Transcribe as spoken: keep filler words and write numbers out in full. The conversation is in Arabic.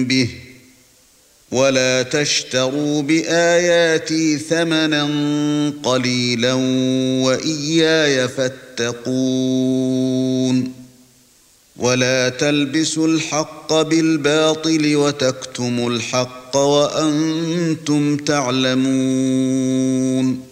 به ولا تشتروا بآياتي ثمنا قليلا وإياي فاتقون ولا تلبسوا الحق بالباطل وتكتموا الحق وأنتم تعلمون